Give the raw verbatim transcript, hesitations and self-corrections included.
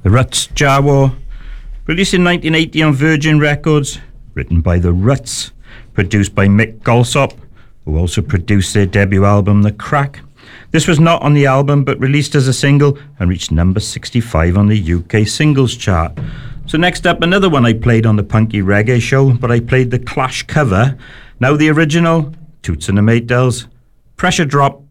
The Ruts, Jawo, released in nineteen eighty on Virgin Records, written by The Ruts, produced by Mick Golsop, who also produced their debut album, The Crack. This was not on the album, but released as a single and reached number sixty-five on the U K singles chart. So next up, another one I played on the Punky Reggae Show, but I played the Clash cover. Now the original, Toots and the Maytals, Pressure Drop.